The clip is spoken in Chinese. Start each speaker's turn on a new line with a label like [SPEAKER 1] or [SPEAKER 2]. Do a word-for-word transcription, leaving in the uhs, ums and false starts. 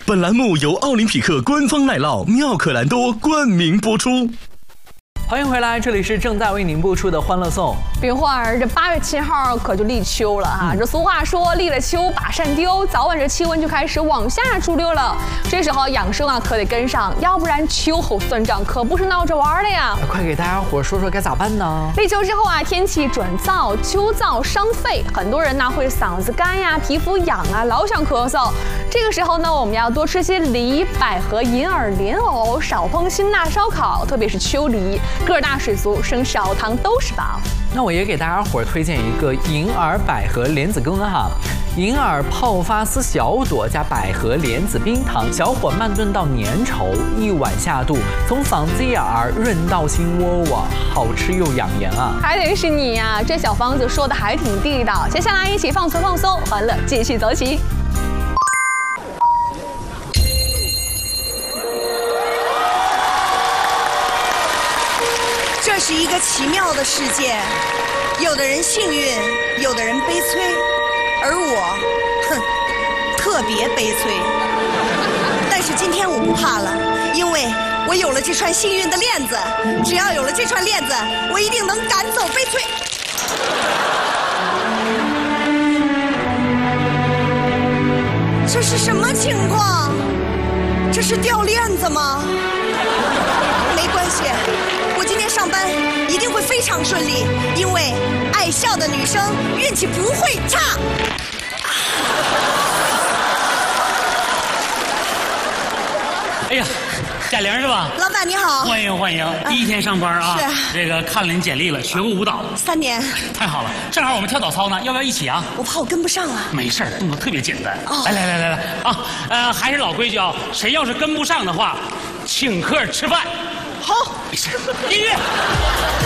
[SPEAKER 1] 本栏目由奥林匹克官方奶酪妙可蓝多冠名播出。
[SPEAKER 2] 欢迎回来，这里是正在为您播出的《欢乐颂》。
[SPEAKER 3] 冰花儿，这八月七号可就立秋了哈。嗯、这俗话说，立了秋把扇丢，早晚这气温就开始往下出溜了。这时候养生啊，可得跟上，要不然秋后算账可不是闹着玩的呀。
[SPEAKER 2] 快给大家伙说说该咋办呢？
[SPEAKER 3] 立秋之后啊，天气转燥，秋燥伤肺，很多人呢会嗓子干呀、皮肤痒啊，老想咳嗽。这个时候呢，我们要多吃些梨、百合、银耳、莲藕，少烹辛辣烧烤，特别是秋梨。个大水足，生少糖都是宝。
[SPEAKER 2] 那我也给大家伙推荐一个银耳百合莲子羹哈，银耳泡发丝小朵加百合莲子冰糖，小火慢炖到粘稠，一碗下肚，从嗓子眼儿润到心窝窝，好吃又养颜啊！
[SPEAKER 3] 还得是你呀、啊，这小方子说的还挺地道。接下来一起放松放松，欢乐继续走起。
[SPEAKER 4] 这是一个奇妙的世界，有的人幸运，有的人悲催，而我，哼，特别悲催。但是今天我不怕了，因为我有了这串幸运的链子，只要有了这串链子，我一定能赶走悲催。这是什么情况？这是掉链子吗？没关系。今天上班一定会非常顺利，因为爱笑的女生运气不会差。
[SPEAKER 5] 哎呀，贾玲是吧？
[SPEAKER 4] 老板你好，
[SPEAKER 5] 欢迎欢迎，第一天上班啊。
[SPEAKER 4] 是。
[SPEAKER 5] 这个看了您简历了，学过舞蹈。
[SPEAKER 4] 三年。
[SPEAKER 5] 太好了，正好我们跳早操呢，要不要一起啊？
[SPEAKER 4] 我怕我跟不上啊。
[SPEAKER 5] 没事儿，动作特别简单。
[SPEAKER 4] 哦。
[SPEAKER 5] 来来来来来啊，呃，还是老规矩啊，谁要是跟不上的话，请客吃饭。
[SPEAKER 4] 好，
[SPEAKER 5] 没事，音乐。